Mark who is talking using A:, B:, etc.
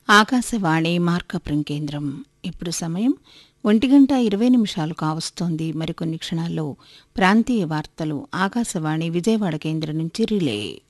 A: ఆకాశవాణి మార్కాపురం కేంద్రం. ఇప్పుడు సమయం 1:20 కావస్తోంది. మరికొన్ని క్షణాల్లో ప్రాంతీయ వార్తలు ఆకాశవాణి విజయవాడ కేంద్రం నుంచి రిలే.